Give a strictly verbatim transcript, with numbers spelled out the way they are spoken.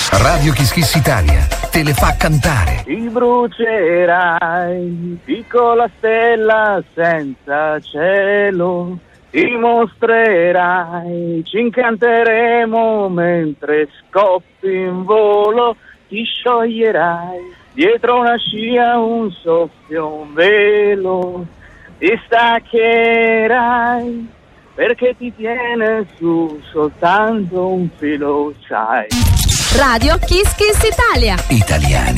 Radio Kiss Kiss Italia te le fa cantare. Ti brucerai, piccola stella senza cielo, ti mostrerai, ci incanteremo mentre scoppi in volo, ti scioglierai, dietro una scia un soffio, un velo, ti staccherai, perché ti tiene su soltanto un filo, sai. Radio Kiss Kiss Italia. Italiani